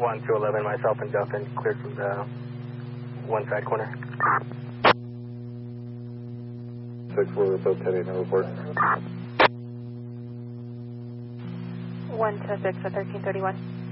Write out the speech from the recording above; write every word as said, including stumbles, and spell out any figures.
one two eleven, myself and Justin cleared from the one side corner. six four, both heading to report. one two six, thirteen thirty-one.